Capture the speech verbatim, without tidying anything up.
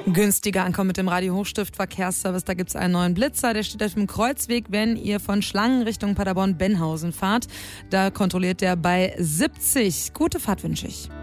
Günstiger ankommen mit dem Radio Hochstift Verkehrsservice. Da gibt es einen neuen Blitzer, der steht auf dem Kreuzweg, wenn ihr von Schlangen Richtung Paderborn-Benhausen fahrt. Da kontrolliert der bei siebzig. Gute Fahrt wünsche ich.